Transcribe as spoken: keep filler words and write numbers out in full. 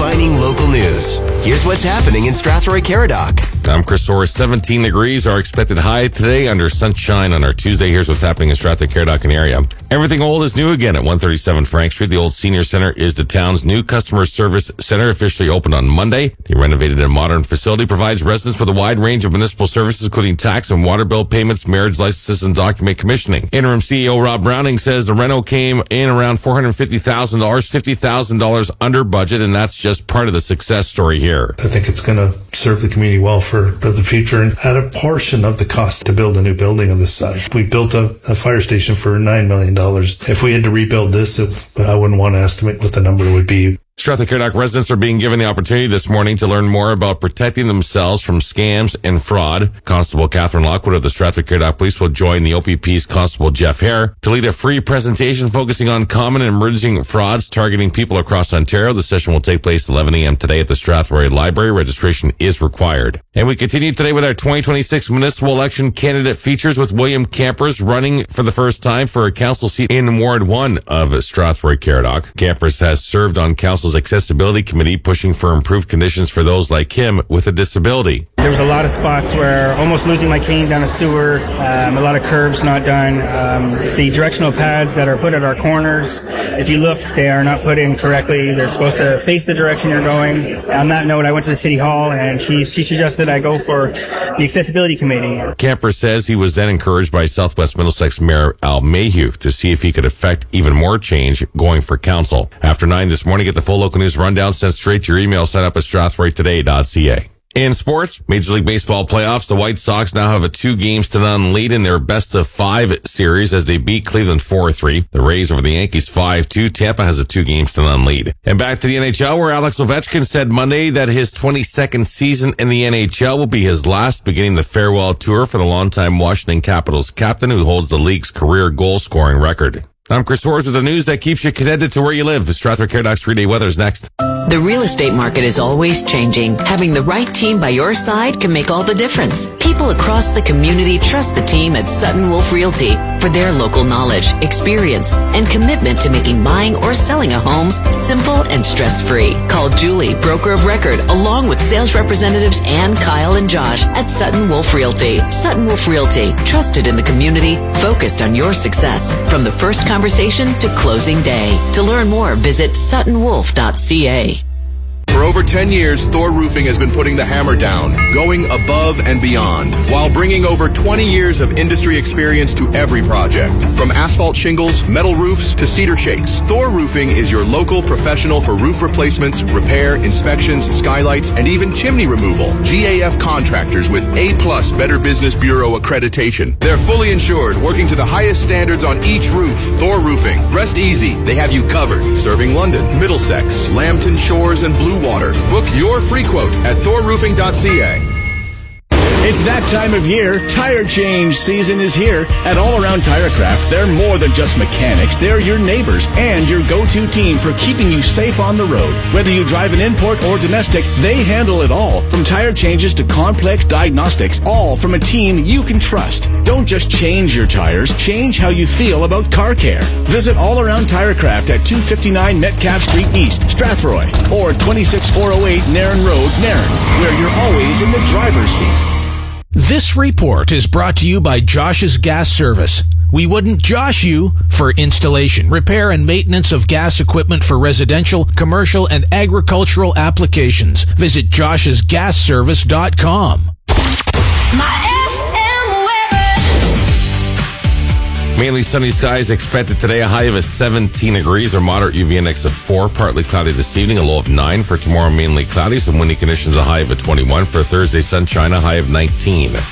defining local news. Here's what's happening in Strathroy-Caradoc. I'm Chris Soares. seventeen degrees are expected high today under sunshine on our Tuesday. Here's what's happening in Strathroy-Caradoc and area. Everything old is new again at one thirty-seven Frank Street. The old senior center is the town's new customer service center, officially opened on Monday. The renovated and modern facility provides residents with a wide range of municipal services, including tax and water bill payments, marriage licenses, and document commissioning. Interim C E O Rob Browning says the reno came in around four hundred fifty thousand dollars, fifty thousand dollars under budget, and that's just part of the success story here. I think it's going to serve the community well for, for the future and at a portion of the cost to build a new building of this size. We built a, a fire station for nine million dollars. If we had to rebuild this, it, I wouldn't want to estimate what the number would be. Strathroy-Caradoc residents are being given the opportunity this morning to learn more about protecting themselves from scams and fraud. Constable Catherine Lockwood of the Strathroy-Caradoc Police will join the O P P's Constable Jeff Hare to lead a free presentation focusing on common and emerging frauds targeting people across Ontario. The session will take place at eleven a.m. today at the Strathroy Library. Registration is required. And we continue today with our twenty twenty-six municipal election candidate features with William Campers running for the first time for a council seat in Ward one of Strathroy-Caradoc. Campers has served on council Accessibility Committee, pushing for improved conditions for those like him with a disability. There was a lot of spots where almost losing my cane down a sewer, um, a lot of curbs not done. Um, the directional pads that are put at our corners, if you look, they are not put in correctly. They're supposed to face the direction you're going. On that note, I went to the City Hall and she, she suggested I go for the Accessibility Committee. Camper says he was then encouraged by Southwest Middlesex Mayor Al Mayhew to see if he could effect even more change going for council. After nine this morning, get the full local news rundown sent straight to your email. Set up at strathroy today dot c a. In sports, Major League Baseball playoffs, the White Sox now have a two games to none lead in their best of five series as they beat Cleveland four three. The Rays over the Yankees five two. Tampa has a two games to none lead. And back to the N H L, where Alex Ovechkin said Monday that his twenty-second season in the N H L will be his last, beginning the farewell tour for the longtime Washington Capitals captain who holds the league's career goal scoring record. I'm Chris Soares with the news that keeps you connected to where you live. Strathroy-Caradoc's three-day weather is next. The real estate market is always changing. Having the right team by your side can make all the difference. People across the community trust the team at Sutton Wolf Realty for their local knowledge, experience, and commitment to making buying or selling a home simple and stress-free. Call Julie, broker of record, along with sales representatives Ann, Kyle, and Josh at Sutton Wolf Realty. Sutton Wolf Realty, trusted in the community, focused on your success from the first conversation to closing day. To learn more, visit sutton wolf dot c a. For over ten years, Thor Roofing has been putting the hammer down, going above and beyond, while bringing over twenty years of industry experience to every project. From asphalt shingles, metal roofs, to cedar shakes, Thor Roofing is your local professional for roof replacements, repair, inspections, skylights, and even chimney removal. G A F contractors with A plus Better Business Bureau accreditation. They're fully insured, working to the highest standards on each roof. Thor Roofing. Rest easy. They have you covered. Serving London, Middlesex, Lambton Shores, and Blue Water. Book your free quote at thor roofing dot c a. It's that time of year. Tire change season is here. At All Around Tirecraft, they're more than just mechanics. They're your neighbors and your go-to team for keeping you safe on the road. Whether you drive an import or domestic, they handle it all. From tire changes to complex diagnostics, all from a team you can trust. Don't just change your tires, change how you feel about car care. Visit All Around Tirecraft at two fifty-nine Metcalf Street East, Strathroy, or twenty-six four oh eight Nairn Road, Nairn, where you're always in the driver's seat. This report is brought to you by Josh's Gas Service. We wouldn't josh you for installation, repair, and maintenance of gas equipment for residential, commercial, and agricultural applications. Visit josh's gas service dot com. Mainly sunny skies expected today. A high of seventeen degrees or moderate U V index of four. Partly cloudy this evening. A low of nine. For tomorrow, mainly cloudy. Some windy conditions. A high of twenty-one. For Thursday, sunshine. A high of nineteen.